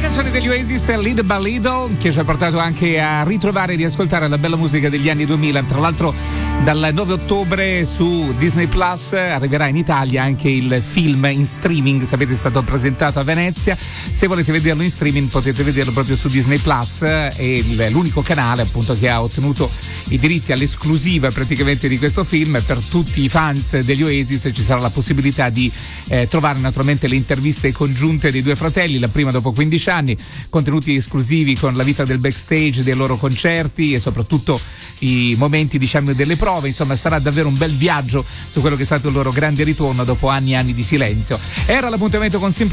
canzone degli Oasis, Little by Little, che ci ha portato anche a ritrovare e riascoltare la bella musica degli anni 2000. Tra l'altro dal 9 ottobre su Disney Plus arriverà in Italia anche il film in streaming, sapete è stato presentato a Venezia. Se volete vederlo in streaming potete vederlo proprio su Disney Plus, è l'unico canale appunto che ha ottenuto i diritti all'esclusiva praticamente di questo film. Per tutti i fans degli Oasis ci sarà la possibilità di trovare naturalmente le interviste congiunte dei due fratelli, la prima dopo 15 anni, contenuti esclusivi con la vita del backstage dei loro concerti e soprattutto i momenti diciamo delle prove. Insomma sarà davvero un bel viaggio su quello che è stato il loro grande ritorno dopo anni e anni di silenzio. Era l'appuntamento con Simple